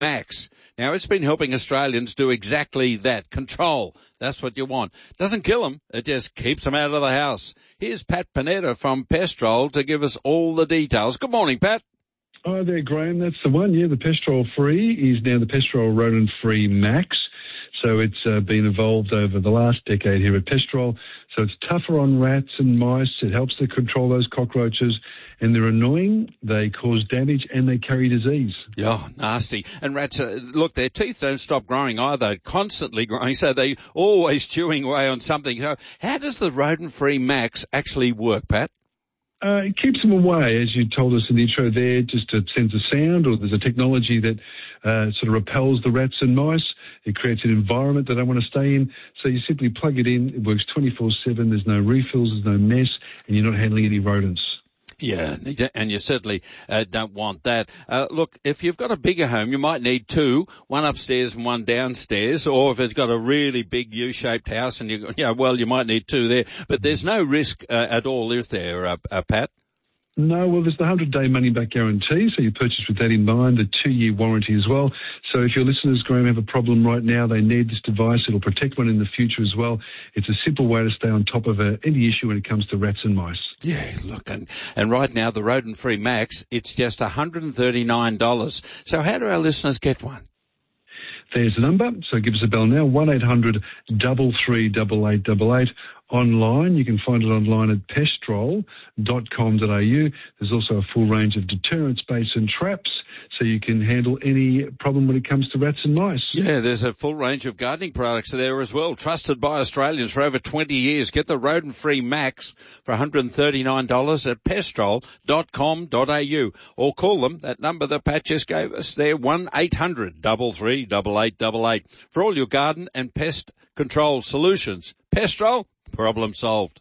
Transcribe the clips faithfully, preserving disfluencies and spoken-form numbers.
Max. Now, it's been helping Australians do exactly that. Control. That's what you want. Doesn't kill them. It just keeps them out of the house. Here's Pat Panetta from Pestrol to give us all the details. Good morning, Pat. Hi there, Graham. That's the one. Yeah, the Pestrol Free is now the Pestrol Rodent Free Max. So it's uh, been evolved over the last decade here at Pestrol. So it's tougher on rats and mice. It helps to control those cockroaches. And they're annoying, they cause damage, and they carry disease. Yeah, nasty. And rats, uh, look, their teeth don't stop growing either, constantly growing, so they're always chewing away on something. So how does the Rodent-Free Max actually work, Pat? Uh, it keeps them away, as you told us in the intro there, just it sends a sound, or there's a technology that uh, sort of repels the rats and mice. It creates an environment that I want to stay in. So you simply plug it in. It works twenty-four seven. There's no refills. There's no mess. And you're not handling any rodents. Yeah, and you certainly uh, don't want that. Uh, look, if you've got a bigger home, you might need two, one upstairs and one downstairs, or if it's got a really big U-shaped house and you, you know, well, you might need two there. But there's no risk uh, at all, is there, uh, uh, Pat? No, well, there's the one hundred day money-back guarantee, so you purchase with that in mind, the two-year warranty as well. So if your listeners, Graham, have a problem right now, they need this device. It'll protect one in the future as well. It's a simple way to stay on top of uh, any issue when it comes to rats and mice. Yeah, look, and, and right now, the Rodent-Free Max, it's just one hundred thirty-nine dollars. So how do our listeners get one? There's the number, so give us a bell now, one eight hundred, three three eight eight eight eight. Online, you can find it online at pestrol dot com dot a u. There's also a full range of deterrents, baits and traps, so you can handle any problem when it comes to rats and mice. Yeah, there's a full range of gardening products there as well, trusted by Australians for over twenty years. Get the Rodent-Free Max for one hundred thirty-nine dollars at pestrol dot com dot a u, or call them, that number that Pat just gave us there, one eight hundred, three three eight eight eight eight, for all your garden and pest control solutions. Pestrol, problem solved.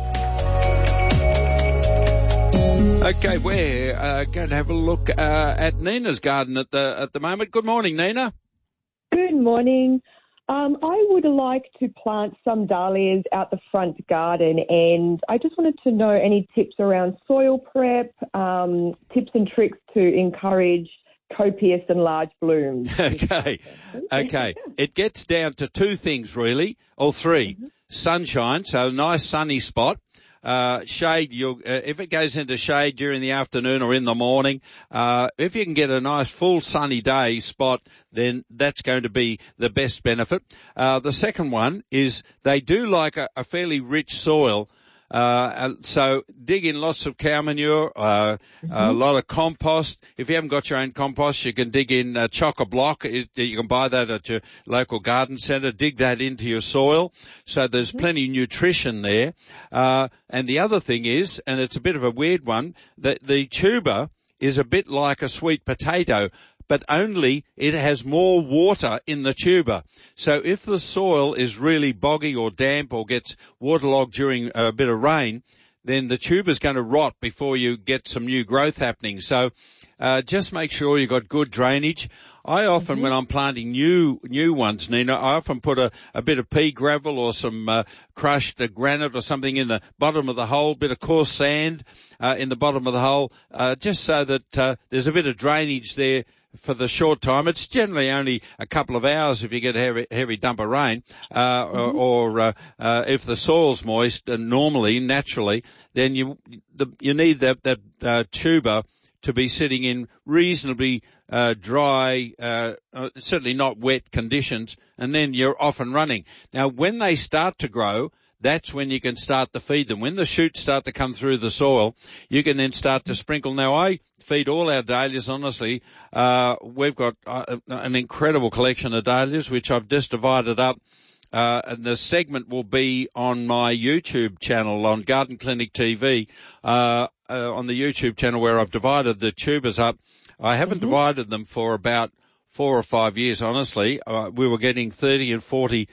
Okay, we're uh, going to have a look uh, at Nina's garden at the at the moment. Good morning, Nina. Good morning. Um, I would like to plant some dahlias out the front garden, and I just wanted to know any tips around soil prep, um, tips and tricks to encourage copious and large blooms. Okay, okay. It gets down to two things really, or three. Mm-hmm. Sunshine, so a nice sunny spot. Uh, shade, you'll, uh, if it goes into shade during the afternoon or in the morning, uh, if you can get a nice full sunny day spot, then that's going to be the best benefit. Uh, the second one is they do like a, a fairly rich soil. Uh, so dig in lots of cow manure, uh, mm-hmm. a lot of compost. If you haven't got your own compost, you can dig in uh, chock-a-block. It, you can buy that at your local garden centre. Dig that into your soil. So there's mm-hmm. plenty of nutrition there. Uh, and the other thing is, and it's a bit of a weird one, that the tuber is a bit like a sweet potato, but only it has more water in the tuber. So if the soil is really boggy or damp or gets waterlogged during a bit of rain, then the tuber's going to rot before you get some new growth happening. So uh, just make sure you've got good drainage. I often, mm-hmm. when I'm planting new new ones, Nina, I often put a, a bit of pea gravel or some uh, crushed uh, granite or something in the bottom of the hole, bit of coarse sand uh, in the bottom of the hole, uh, just so that uh, there's a bit of drainage there for the short time. It's generally only a couple of hours if you get a heavy, heavy dump of rain, uh, mm-hmm. or, or uh, uh, if the soil's moist, uh, normally, naturally, then you the, you need that, that uh, tuber to be sitting in reasonably uh, dry, uh, uh, certainly not wet conditions, and then you're off and running. Now, when they start to grow, that's when you can start to feed them. When the shoots start to come through the soil, you can then start to sprinkle. Now, I feed all our dahlias, honestly. Uh, we've got uh, an incredible collection of dahlias, which I've just divided up. Uh, and the segment will be on my YouTube channel on Garden Clinic T V, uh, uh, on the YouTube channel where I've divided the tubers up. I haven't mm-hmm. divided them for about four or five years, honestly. Uh, we were getting thirty and forty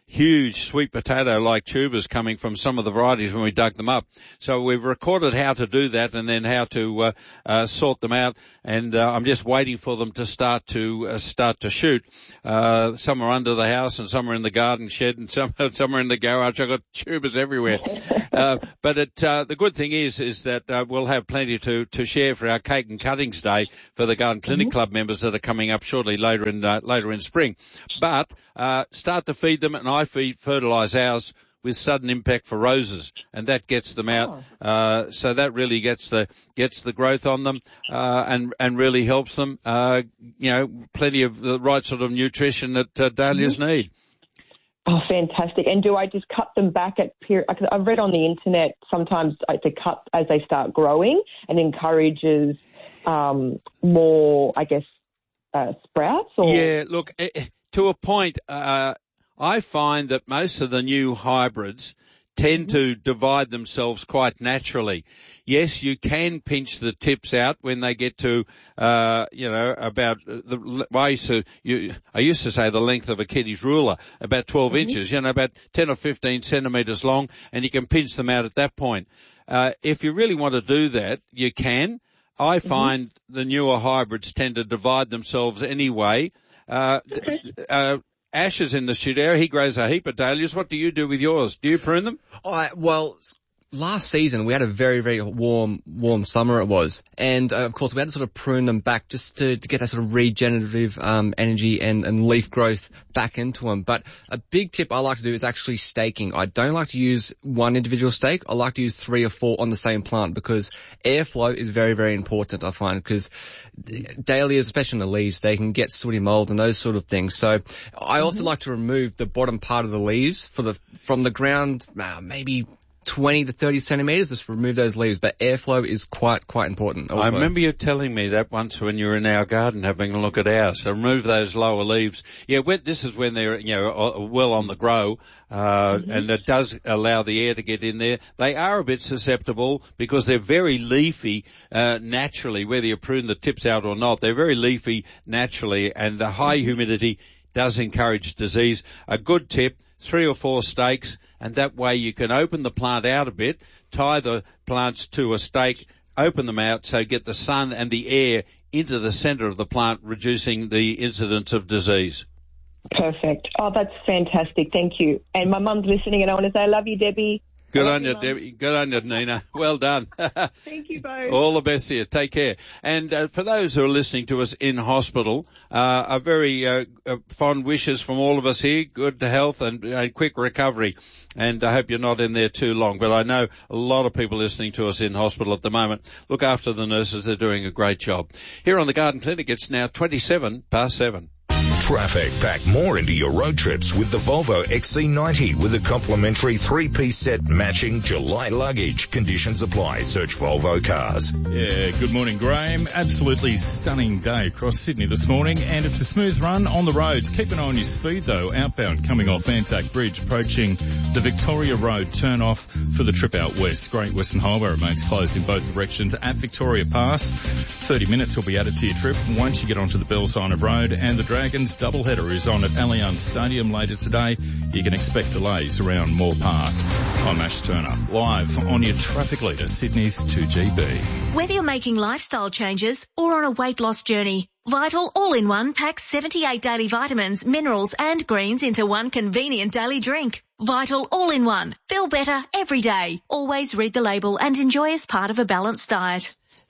huge sweet potato-like tubers coming from some of the varieties when we dug them up. So we've recorded how to do that and then how to uh, uh, sort them out. And uh, I'm just waiting for them to start to uh, start to shoot. Uh, some are under the house and some are in the garden shed and some some are in the garage. I've got tubers everywhere. uh, but it, uh, the good thing is is that uh, we'll have plenty to to share for our cake and cuttings day for the Garden Clinic mm-hmm. Club members that are coming up shortly later in uh, later in spring. But uh, start to feed them, and I feed fertilise ours with sudden impact for roses, and that gets them out. Oh. Uh, so that really gets the gets the growth on them, uh, and and really helps them. Uh, you know, plenty of the right sort of nutrition that uh, dahlias mm-hmm. need. Oh, fantastic! And do I just cut them back at period? Because I've read on the internet sometimes they cut as they start growing, and encourages um, more, I guess, uh, sprouts. Or? Yeah, look, to a point. Uh, I find that most of the new hybrids tend to divide themselves quite naturally. Yes, you can pinch the tips out when they get to, uh, you know, about the, I used to, you, I used to say the length of a kiddie's ruler, about twelve mm-hmm. inches, you know, about ten or fifteen centimetres long, and you can pinch them out at that point. Uh, if you really want to do that, you can. I find mm-hmm. the newer hybrids tend to divide themselves anyway. Uh, okay. uh, Ash is in the studio. He grows a heap of dahlias. What do you do with yours? Do you prune them? I, well, last season we had a very, very warm, warm summer it was. And, uh, of course, we had to sort of prune them back just to, to get that sort of regenerative um, energy and, and leaf growth back into them. But a big tip I like to do is actually staking. I don't like to use one individual stake. I like to use three or four on the same plant because airflow is very, very important, I find, because dahlias, especially in the leaves, they can get sooty mold and those sort of things. So I also mm-hmm. like to remove the bottom part of the leaves for the from the ground, uh, maybe twenty to thirty centimetres, just remove those leaves. But airflow is quite, quite important also. I remember you telling me that once when you were in our garden having a look at ours. So remove those lower leaves. Yeah, when, this is when they're, you know, well on the grow, uh, mm-hmm. and it does allow the air to get in there. They are a bit susceptible because they're very leafy, uh, naturally, whether you prune the tips out or not. They're very leafy naturally, and the high humidity does encourage disease. A good tip, three or four stakes, and that way you can open the plant out a bit, tie the plants to a stake, open them out so get the sun and the air into the centre of the plant, reducing the incidence of disease. Perfect. Oh, that's fantastic. Thank you. And my mum's listening, and I want to say I love you, Debbie. Good on you, Debbie. Good on you, Nina. Well done. Thank you both. All the best to you. Take care. And uh, for those who are listening to us in hospital, uh, a very uh, uh, fond wishes from all of us here. Good health and uh, quick recovery. And I hope you're not in there too long. But I know a lot of people listening to us in hospital at the moment. Look after the nurses. They're doing a great job. Here on the Garden Clinic, it's now twenty-seven past seven. Traffic. Pack more into your road trips with the Volvo X C ninety with a complimentary three-piece set matching July luggage. Conditions apply. Search Volvo Cars. Yeah, good morning, Graham. Absolutely stunning day across Sydney this morning, and it's a smooth run on the roads. Keep an eye on your speed, though. Outbound coming off Anzac Bridge, approaching the Victoria Road turn off for the trip out west. Great Western Highway remains closed in both directions at Victoria Pass. thirty minutes will be added to your trip once you get onto the Belsigner Road, and the Dragons doubleheader is on at Allianz Stadium later today. You can expect delays around Moore Park. I'm Ash Turner, live on your traffic leader, Sydney's two G B. Whether you're making lifestyle changes or on a weight loss journey, Vital All-in-One packs seventy-eight daily vitamins, minerals and greens into one convenient daily drink. Vital All-in-One. Feel better every day. Always read the label and enjoy as part of a balanced diet.